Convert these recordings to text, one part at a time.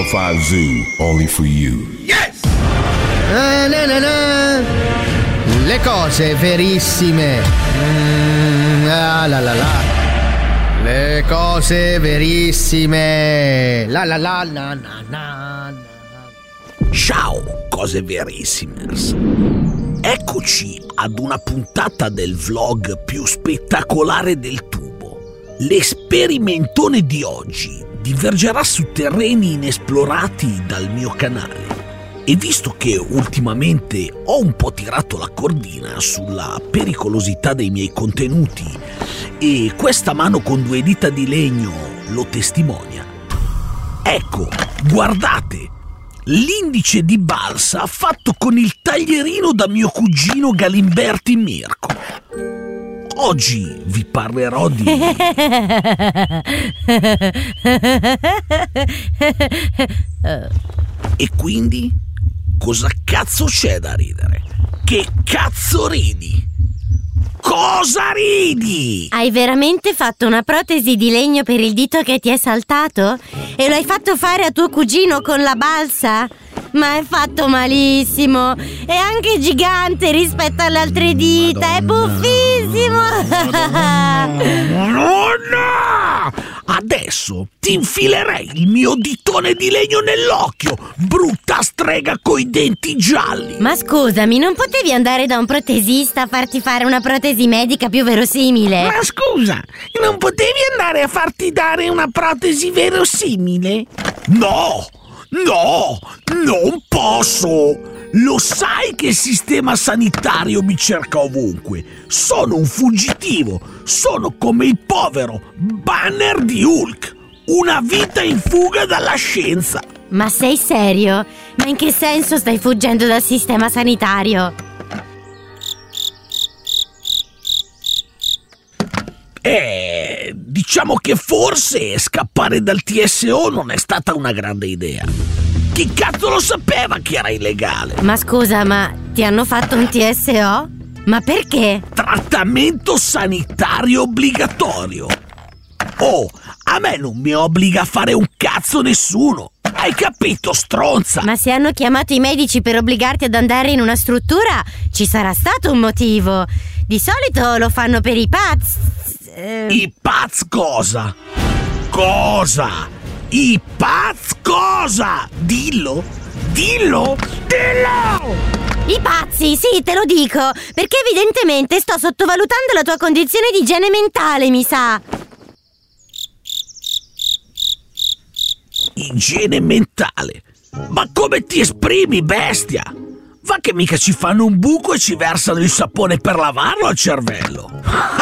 105 Zoo, only for you. Yes! Le cose verissime. Le cose verissime. Ciao, cose verissimers. Eccoci ad una puntata del vlog più spettacolare del tubo. L'esperimentone di oggi divergerà su terreni inesplorati dal mio canale. E visto che ultimamente ho un po' tirato la cordina sulla pericolosità dei miei contenuti e questa mano con 2 dita di legno lo testimonia, ecco, guardate, l'indice di balsa fatto con il taglierino da mio cugino Galimberti Mirko. Oggi vi parlerò di... E quindi? Cosa cazzo c'è da ridere? Che cazzo ridi? Cosa ridi? Hai veramente fatto una protesi di legno per il dito che ti è saltato? E lo hai fatto fare a tuo cugino con la balsa? Ma è fatto malissimo! È anche gigante rispetto alle altre dita! È buffissimo! Madonna! Adesso ti infilerei il mio ditone di legno nell'occhio, brutta strega coi denti gialli! Ma scusami, non potevi andare da un protesista a farti fare una protesi medica più verosimile? Ma scusa, non potevi andare a farti dare una protesi verosimile? No, non posso! Lo sai che il sistema sanitario mi cerca ovunque. Sono un fuggitivo, sono come il povero Banner di Hulk. Una vita in fuga dalla scienza. Ma sei serio? Ma in che senso stai fuggendo dal sistema sanitario? Diciamo che forse scappare dal TSO non è stata una grande idea. Chi cazzo lo sapeva che era illegale? Ma scusa, ma ti hanno fatto un TSO? Ma perché? Trattamento sanitario obbligatorio. Oh, a me non mi obbliga a fare un cazzo nessuno. Hai capito, stronza? Ma se hanno chiamato i medici per obbligarti ad andare in una struttura, ci sarà stato un motivo. Di solito lo fanno per i pazzi. I pazzi cosa? Cosa? I pazzi cosa? Dillo! I pazzi, sì, te lo dico, perché evidentemente sto sottovalutando la tua condizione di igiene mentale, mi sa. Igiene mentale? Ma come ti esprimi, bestia? Va che mica ci fanno un buco e ci versano il sapone per lavarlo al cervello.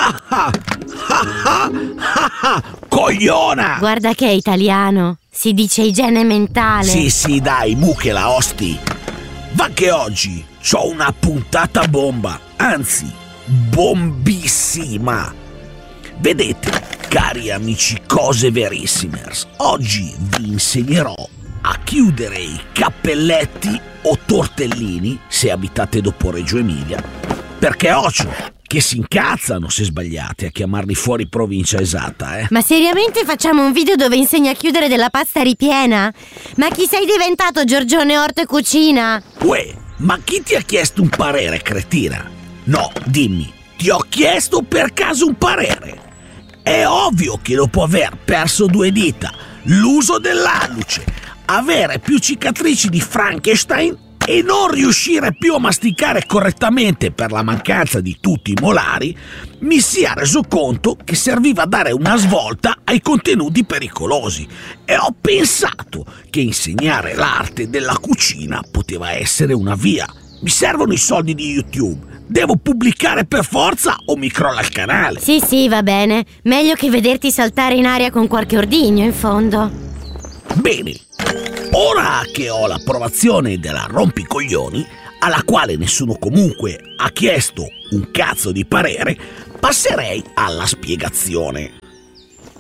Cogliona! Guarda che è italiano, si dice igiene mentale. Sì, dai, mucchela, osti. Va che oggi c'ho una puntata bomba, anzi, bombissima. Vedete, cari amici cose verissimers, oggi vi insegnerò a chiudere i cappelletti o tortellini se abitate dopo Reggio Emilia, perché occhio che si incazzano se sbagliate a chiamarli fuori provincia esatta, Ma seriamente facciamo un video dove insegni a chiudere della pasta ripiena? Ma chi sei diventato, Giorgione Orto e Cucina? Uè, ma chi ti ha chiesto un parere, cretina? No, dimmi, ti ho chiesto per caso un parere? È ovvio che dopo aver perso 2 dita, l'uso dell'alluce, avere più cicatrici di Frankenstein e non riuscire più a masticare correttamente per la mancanza di tutti i molari, mi sia reso conto che serviva dare una svolta ai contenuti pericolosi e ho pensato che insegnare l'arte della cucina poteva essere una via. Mi servono i soldi di YouTube. Devo pubblicare per forza o mi crolla il canale? Sì, va bene. Meglio che vederti saltare in aria con qualche ordigno in fondo. Bene, ora che ho l'approvazione della rompicoglioni, alla quale nessuno comunque ha chiesto un cazzo di parere, passerei alla spiegazione.